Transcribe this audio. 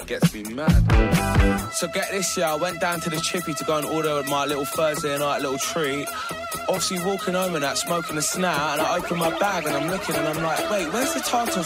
gets me mad. So get this, yeah, I went down to the Chippy to go and order my little Thursday night little treat. Obviously walking home and that, smoking a snap, and I open my bag and I'm looking and I'm like, wait, where's the tartar